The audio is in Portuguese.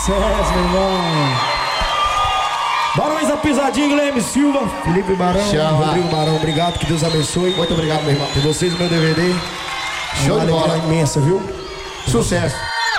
Sucesso, meu irmão. Barões da Pisadinha, Guilherme Silva, Felipe Barão, Rodrigo Barão, obrigado, que Deus abençoe. Muito obrigado, meu irmão. E vocês, meu DVD. Show de bola. Imensa, viu? Sucesso.